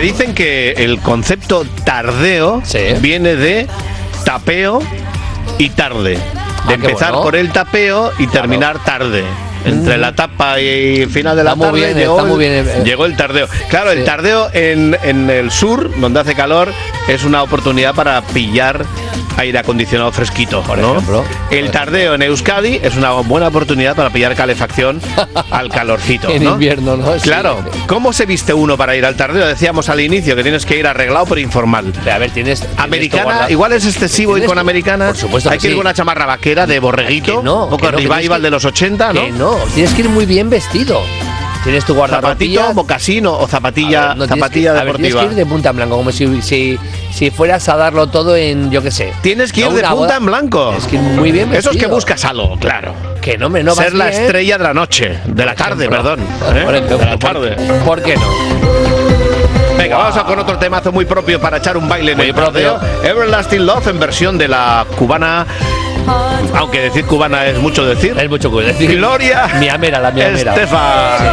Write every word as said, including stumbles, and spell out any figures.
dicen que el concepto tardeo Sí. viene de tapeo y tarde. De Ah, qué empezar bueno. por el tapeo y terminar tarde. Entre Mm. la tapa y el final de la Está muy tarde bien, llegó, está el, muy bien, eh. llegó el tardeo. Claro, Sí. el tardeo en, en el sur, donde hace calor, es una oportunidad para pillar aire acondicionado fresquito, Por ¿no? ejemplo. El tardeo en Euskadi es una buena oportunidad para pillar calefacción al calorcito, En ¿no? invierno, ¿no? Sí. Claro. ¿Cómo se viste uno para ir al tardeo? Decíamos al inicio que tienes que ir arreglado pero informal. A ver, tienes. tienes tu Americana, guarda- igual es excesivo ir ¿Tienes con tu- americana. Por supuesto Hay que que ir sí. con una chamarra vaquera de borreguito, Que no, un poco que no, que revival tienes que- de los ochenta, ¿no? Que no, tienes que ir muy bien vestido. Tienes tu guardarropilla. Zapatito, mocasín o zapatilla, A ver, no tienes zapatilla que- a ver, deportiva. tienes que ir de punta en blanco, como si, si, si fueras a darlo todo en, yo qué sé. Tienes que ir No de una punta boda. en blanco. Tienes que ir muy bien Eso es que vestido. buscas algo, claro. Que no me no Ser vas la bien. estrella de la noche, de la tarde, ejemplo. perdón. ¿eh? Por ejemplo, De la ¿por- tarde. ¿Por qué no? Venga, vamos a con otro temazo muy propio para echar un baile en Muy el propio. tardeo. Everlasting Love en versión de la cubana, aunque decir cubana es mucho decir. Es mucho que decir. Gloria Mi amera, la mi amera. Estefan. Sí.